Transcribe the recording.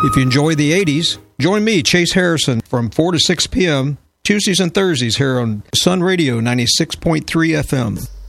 If you enjoy the 80s, join me, Chase Harrison, from 4 to 6 p.m. Tuesdays and Thursdays here on Sun Radio 96.3 FM.